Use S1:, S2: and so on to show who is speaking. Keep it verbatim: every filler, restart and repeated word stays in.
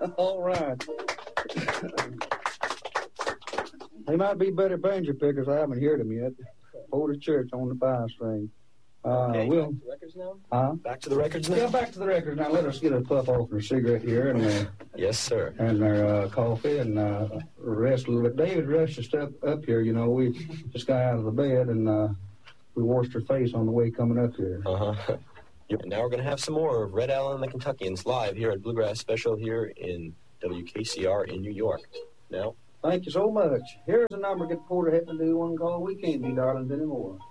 S1: All right. They might be better banjo pickers. I haven't heard them yet. Porter Church on the five string. Uh,
S2: okay,
S1: we'll,
S2: back to the records now?
S1: Huh?
S2: Back to the records now?
S1: Yeah, back to the records now. Let us get a puff off and a cigarette here. and uh,
S2: Yes, sir.
S1: And our uh, coffee and uh, rest a little bit. David rushed us up, up here, you know. We just got out of the bed and uh, we washed our face on the way coming up here.
S2: Uh-huh. And now we're going to have some more of Red Allen and the Kentuckians live here at Bluegrass Special here in W K C R in New York. Now,
S1: thank you so much. Here's a number get Porter had to do one called We Can't Be Darlings Anymore.